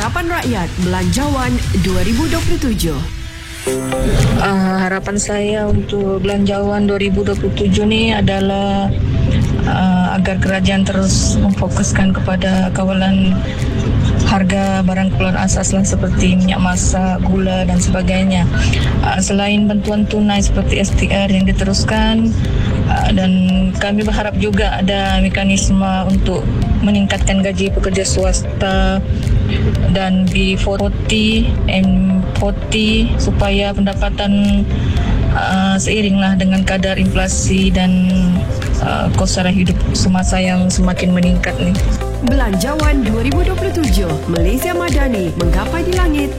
Harapan Rakyat Belanjawan 2027. Harapan saya untuk belanjawan 2027 ni adalah agar kerajaan terus memfokuskan kepada kawalan harga barang keperluan asas lah, seperti minyak masak, gula dan sebagainya. Selain bantuan tunai seperti STR yang diteruskan, dan kami berharap juga ada mekanisme untuk meningkatkan gaji pekerja swasta dan B40, M40 supaya pendapatan seiringlah dengan kadar inflasi dan kos sara hidup semasa yang semakin meningkat ni. Belanjawan 2027, Malaysia Madani menggapai di langit